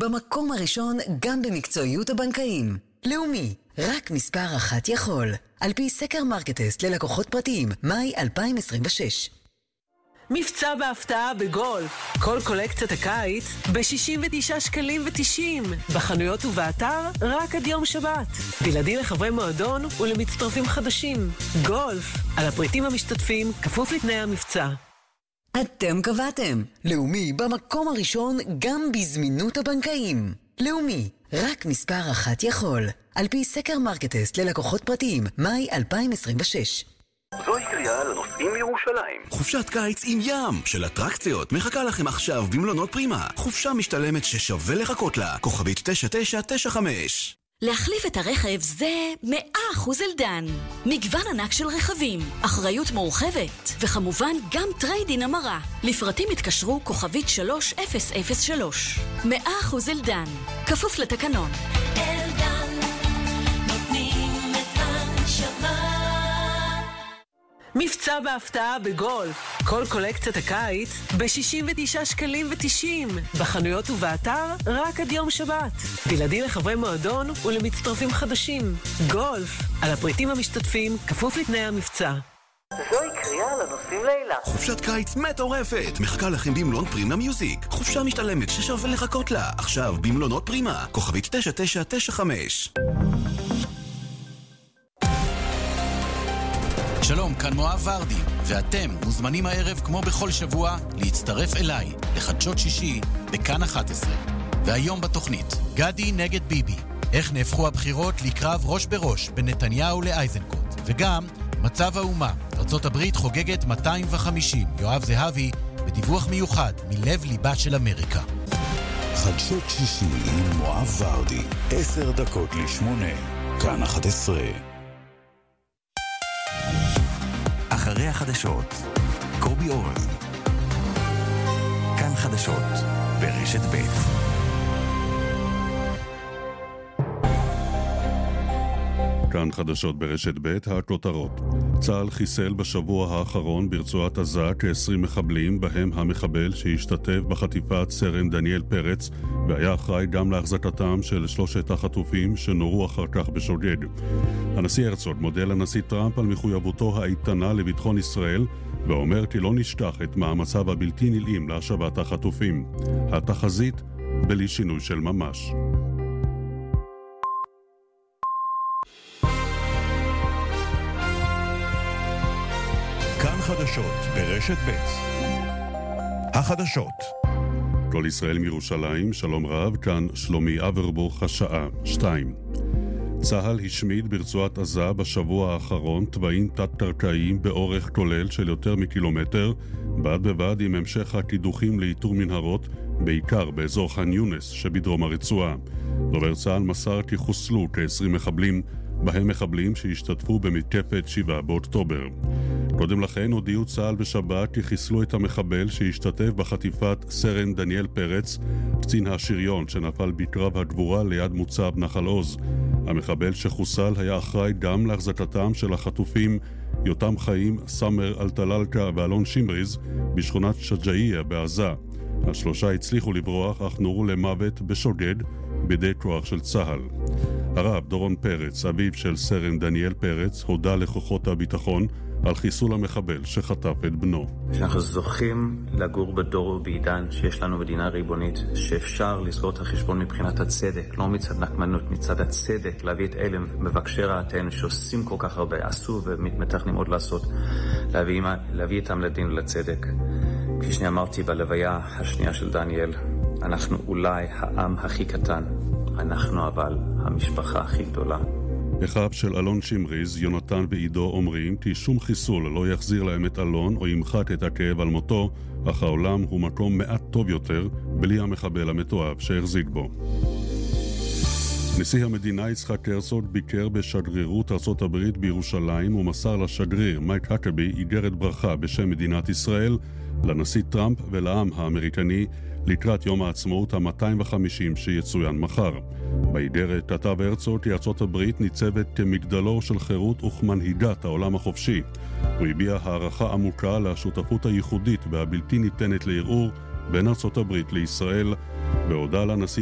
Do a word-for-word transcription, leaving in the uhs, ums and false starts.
במקום הראשון גם במקצועיות הבנקאים. לאומי, רק מספר אחת יכול. על פי סקר מרקטסט ללקוחות פרטיים, מאי אלפיים עשרים ושש. מבצע בהפתעה בגולף. כל קולקציית הקיץ ב-שישים ותשעה שקלים ותשעים. בחנויות ובאתר רק עד יום שבת. בלעדי לחברי מועדון ולמצטרפים חדשים. גולף. על הפריטים המשתתפים, כפוף לתנאי המבצע. אתם קבעתם. לאומי במקום הראשון גם בזמינות הבנקאים. לאומי, רק מספר אחת יכול. על פי סקר מרקטסט ללקוחות פרטיים, מאי אלפיים עשרים ושש. זוהי קריאה לנוסעים מירושלים. חופשת קיץ עם ים של אטרקציות מחכה לכם עכשיו במלונות פרימה. חופשה משתלמת ששווה לחכות לה. כוכבית תשע תשע תשע חמש. להחליף את הרכב זה מאה אחוז אלדן. מגוון ענק של רכבים, אחריות מורחבת, וכמובן גם טריידין המרה. לפרטים התקשרו כוכבית שלוש אפס אפס שלוש. מאה אחוז אלדן. כפוף לתקנון. אלדן, נותנים את הנשמה. מבצע בהפתעה בגולף. כל קולקציית הקיץ ב-שישים ותשעה שקלים ותשעים. בחנויות ובאתר רק עד יום שבת. בלעדי לחברי מועדון ולמצטרפים חדשים. גולף. על הפריטים המשתתפים, כפוף לתנאי המבצע. זוהי קריאה לנוסעים לילה. חופשת קיץ מטורפת מחכה לכם במלון פרימה מיוזיק. חופשה משתלמת ששווה לחכות לה. עכשיו במלונות פרימה. כוכבית תשע תשע תשע חמש. שלום, כאן מואב ורדי, ואתם מוזמנים הערב כמו בכל שבוע להצטרף אליי לחדשות שישי בכאן אחת עשרה. והיום בתוכנית, גדי נגד ביבי, איך נהפכו הבחירות לקרב ראש בראש בין נתניהו לאייזנקוט, וגם מצב האומה, ארצות הברית חוגגת מאתיים וחמישים, יואב זהבי בדיווח מיוחד מלב ליבה של אמריקה. חדשות שישי עם מואב ורדי, עשר דקות לשמונה, כאן אחת עשרה. אחרי החדשות, קובי אורן. כאן חדשות, ברשת ב'. כאן חדשות ברשת ב', הכותרות. צה"ל חיסל בשבוע האחרון ברצועת עזה כ-עשרים מחבלים, בהם המחבל שהשתתף בחטיפת סרן דניאל פרץ, והיה אחראי גם להחזקתם של שלושת החטופים שנורו אחר כך בשוגג. הנשיא הרצוג מודה לנשיא טראמפ על מחויבותו האיתנה לביטחון ישראל, ואומר כי לא נשכח את מאמציו הבלתי נלאים להשבת החטופים. התחזית בלי שינוי של ממש. כאן חדשות ברשת ב'. החדשות. כל ישראל מירושלים, שלום רב, כאן שלומי אברבוך, השעה שתיים. צה"ל השמיד ברצועת עזה בשבוע האחרון תוואים תת-קרקעיים באורך כולל של יותר מקילומטר, בד בבד עם המשך הקידוחים לאיתור מנהרות, בעיקר באזור ח'אן יונס שבדרום הרצועה. דובר צה"ל מסר כי חוסלו כ-עשרים מחבלים, בהם מחבלים שהשתתפו במתקפת שבעה באוקטובר. קודם לכן הודיעו צה"ל בשבת כי חיסלו את המחבל שהשתתף בחטיפת סרן דניאל פרץ, קצין השריון שנפל בקרב הגבורה ליד מוצב נחל עוז. המחבל שחוסל היה אחראי גם להחזקתם של החטופים יותם חיים, סמר אלטללקה ואלון שמריז בשכונת שג'איה בעזה. השלושה הצליחו לברוח אך נורו למוות בשוגג בידי כוח של צה"ל. הרב דורון פרץ, אביו של סרן דניאל פרץ, הודה לכוחות הביטחון על חיסול המחבל שחטף את בנו. שאנחנו זוכים לגור בדור ובעידן שיש לנו מדינה ריבונית, שאפשר לסגור את החשבון מבחינת הצדק, לא מצד נקמנות, מצד הצדק, להביא את אלה מבקשי רעתנו שעושים כל כך הרבה, עשו ומתמתחנים עוד לעשות, להביא, להביא איתם לדין ולצדק. כפי שאני אמרתי בלוויה השנייה של דניאל, אנחנו אולי העם הכי קטן, אנחנו אבל המשפחה הכי גדולה. אחיו של אלון שמריז, יונתן ועידו אומרים כי שום חיסול לא יחזיר להם את אלון או ימחק את הכאב על מותו, אך העולם הוא מקום מעט טוב יותר בלי המחבל המתועב שהחזיק בו. נשיא המדינה יצחק הרצוג ביקר בשגרירות ארצות הברית בירושלים ומסר לשגריר מייק הקבי איגרת ברכה בשם מדינת ישראל לנשיא טראמפ ולעם האמריקני לקראת יום העצמאות ה-מאתיים וחמישים שיצוין מחר. באיגרת כתב הרצוג כי ארצות הברית ניצבת כמגדלור של חירות וכמנהיגת העולם החופשי. הוא הביע הערכה עמוקה לשותפות הייחודית והבלתי ניתנת לערעור בין ארצות הברית לישראל, והודה לנשיא